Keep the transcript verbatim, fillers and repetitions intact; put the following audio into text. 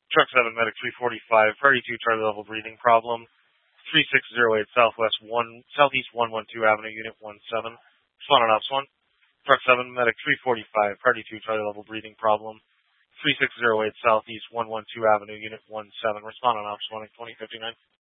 Truck seven, Medic three forty-five, Priority two, Charlie level breathing problem. three six zero eight, Southwest one, Southeast one one two Avenue, Unit one seven. Respond on Ops one. Truck seven, Medic three forty-five, Priority two, Charlie level breathing problem. three six zero eight, Southeast one one two Avenue, Unit one seven. Respond on Ops one at twenty fifty-nine.